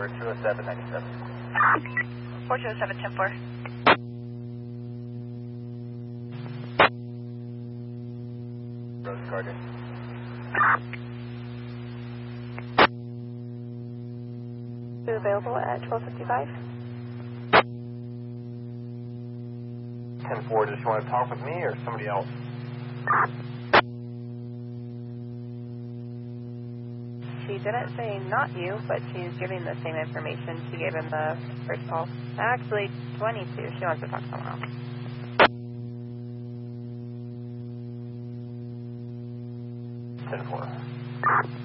420797. 4207, 10-4. Rose Garden. Available at 12:55. 10-4, does she want to talk with me or somebody else? She didn't say not you, but she's giving the same information she gave in the first call. Actually, 22. She wants to talk to someone else. 10-4.